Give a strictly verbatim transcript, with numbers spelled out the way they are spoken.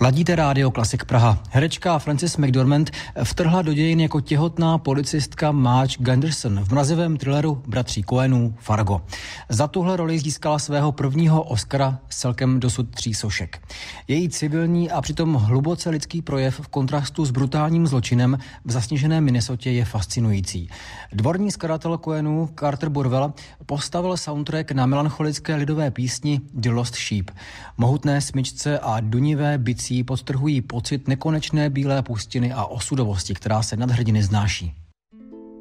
Ladíte rádio Klasik Praha. Herečka Frances McDormand vtrhla do dějin jako těhotná policistka Marge Gunderson v mrazivém thrilleru bratří Coenů Fargo. Za tuhle roli získala svého prvního Oscara s celkem dosud tří sošek. Její civilní a přitom hluboce lidský projev v kontrastu s brutálním zločinem v zasněženém Minnesotě je fascinující. Dvorní skladatel Coenů Carter Burwell postavil soundtrack na melancholické lidové písni The Lost Sheep. Mohutné smyčce a dunivé bicí podtrhují pocit nekonečné bílé pustiny a osudovosti, která se nad hrdiny znáší.